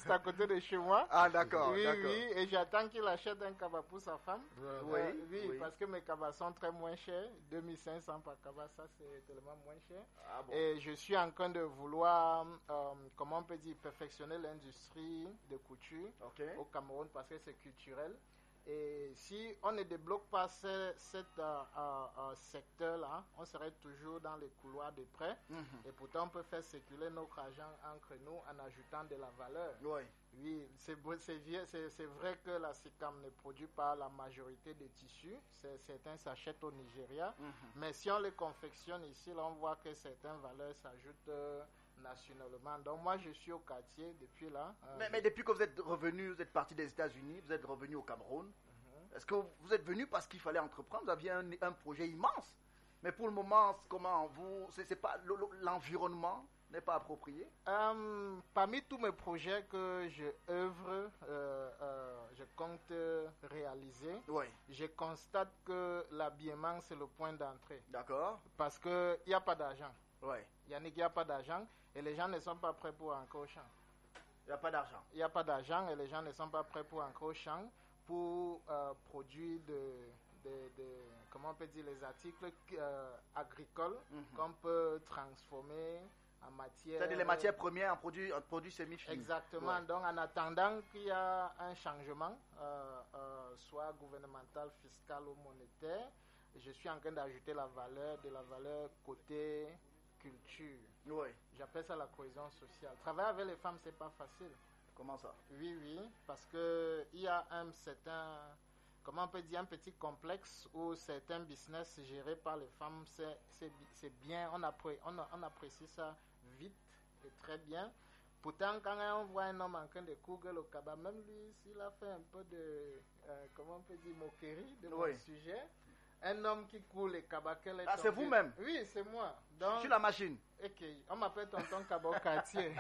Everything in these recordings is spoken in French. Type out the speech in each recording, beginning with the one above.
à côté de chez moi. Ah, d'accord. Oui, d'accord. oui, et j'attends qu'il achète un cabas pour sa femme. Oui. Parce que mes cabas sont très moins chers. 2500 par cabas, ça c'est tellement moins cher. Ah bon. Et je suis en train de vouloir, comment on peut dire, perfectionner l'industrie de couture au Cameroun parce que c'est culturel. Et si on ne débloque pas cet secteur-là, on serait toujours dans les couloirs de prêt. Et pourtant, on peut faire circuler notre argent entre nous en ajoutant de la valeur. Oui, c'est vrai que la SICAM ne produit pas la majorité des tissus. Certains s'achètent au Nigeria. Mais si on les confectionne ici, là, on voit que certaines valeurs s'ajoutent nationalement. Donc moi, je suis au quartier depuis là. Mais depuis que vous êtes revenu, vous êtes parti des États-Unis, vous êtes revenu au Cameroun. Est-ce que vous êtes venu parce qu'il fallait entreprendre? Vous aviez un projet immense. Mais pour le moment, comment c'est pas l'environnement n'est pas approprié? Parmi tous mes projets que je œuvre, je compte réaliser, je constate que l'habillement, c'est le point d'entrée. D'accord. Parce qu'il n'y a pas d'argent. Yannick, il n'y a pas d'argent et les gens ne sont pas prêts pour entrer au champ. Il n'y a pas d'argent. Il n'y a pas d'argent et les gens ne sont pas prêts pour entrer au champ pour produire comment on peut dire, les articles agricoles qu'on peut transformer en matière. C'est-à-dire les matières premières en produits semi-finis. Exactement. Donc en attendant qu'il y a un changement, soit gouvernemental, fiscal ou monétaire, je suis en train d'ajouter de la valeur côté culture. J'appelle ça la cohésion sociale. Travailler avec les femmes, c'est pas facile. Comment ça? Oui, parce que il y a un certain, comment on peut dire, un petit complexe où certains business gérés par les femmes, c'est bien, on apprécie ça vite et très bien. Pourtant, quand on voit un homme en train de courir le cabas, même lui, s'il a fait un peu de, comment on peut dire, moquerie de mon sujet, un homme qui coule les cabas, quel est Ah, c'est vous-même? Oui, c'est moi. Donc, sur la machine? Ok, on m'appelle tonton cabas au quartier.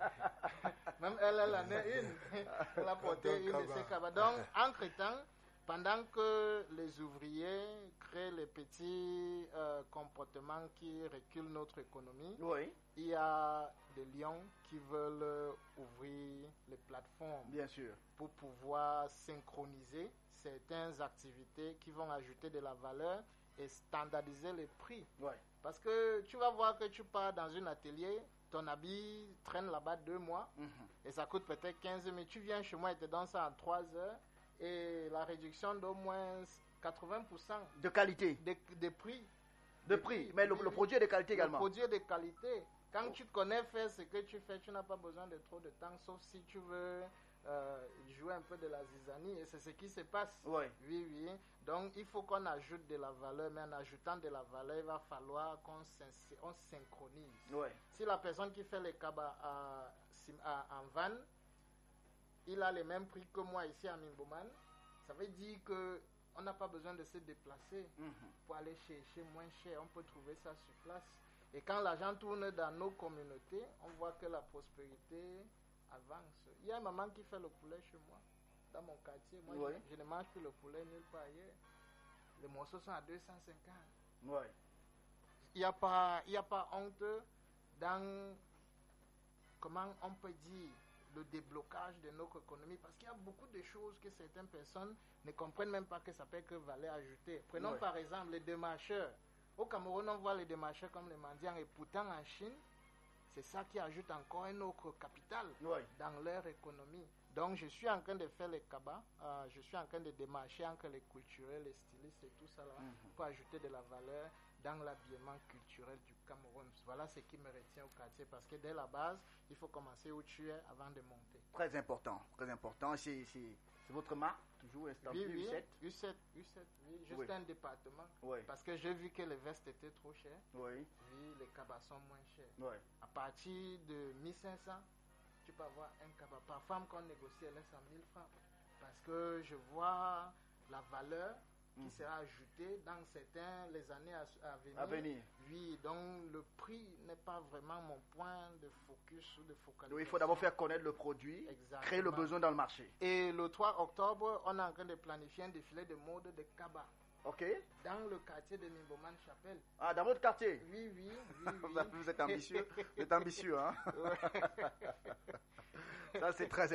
Même elle en est une. Elle a porté une de ces cabas. Donc, entre-temps, pendant que les ouvriers créent les petits comportements qui reculent notre économie, il y a des lions qui veulent ouvrir les plateformes. Bien sûr. Pour pouvoir synchroniser certaines activités qui vont ajouter de la valeur et standardiser les prix. Parce que tu vas voir que tu pars dans un atelier, ton habit traîne là-bas 2 mois et ça coûte peut-être 15 000. Tu viens chez moi et te donnes ça en 3 heures et la réduction d'au moins 80% de qualité, de prix. De prix, mais le produit est de qualité également. Le produit est de qualité. Quand tu connais faire ce que tu fais, tu n'as pas besoin de trop de temps, sauf si tu veux jouer un peu de la zizanie, et c'est ce qui se passe. Oui. Donc, il faut qu'on ajoute de la valeur, mais en ajoutant de la valeur, il va falloir qu'on synchronise. Si la personne qui fait les cabas en van, il a les mêmes prix que moi ici à Mimboman, ça veut dire que on n'a pas besoin de se déplacer pour aller chercher moins cher. On peut trouver ça sur place. Et quand l'argent tourne dans nos communautés, on voit que la prospérité avance. Il y a un maman qui fait le poulet chez moi, dans mon quartier. Moi, je ne mange plus le poulet nulle part ailleurs. Les morceaux sont à 250. Il n'y a pas honte dans, comment on peut dire, le déblocage de notre économie, parce qu'il y a beaucoup de choses que certaines personnes ne comprennent même pas que ça peut être valeur ajoutée. Prenons par exemple les démarcheurs. Au Cameroun, on voit les démarcheurs comme les mendiants, et pourtant en Chine, c'est ça qui ajoute encore un autre capital dans leur économie. Donc je suis en train de faire les cabas, je suis en train de démarcher entre les culturels, les stylistes et tout ça là, pour ajouter de la valeur dans l'habillement culturel du Cameroun. Voilà ce qui me retient au quartier, parce que dès la base, il faut commencer où tu es avant de monter. Très important, très important. C'est votre marque, toujours estampillée U7, juste un département. Parce que j'ai vu que les vestes étaient trop chères. Les cabas sont moins chers. À partir de 1500, tu peux avoir un cabas. Par femme qu'on négocie, elle est à 1000 francs. Parce que je vois la valeur qui sera ajoutée dans les années à venir. Oui, donc le prix n'est pas vraiment mon point de focus ou de focalisation. Il faut d'abord faire connaître le produit, créer le besoin dans le marché. Et le 3 octobre, on est en train de planifier un défilé de mode de cabas. Dans le quartier de Mimboman Chapelle. Ah, dans votre quartier? Oui. Vous êtes ambitieux. Vous êtes ambitieux, hein? Ça, c'est très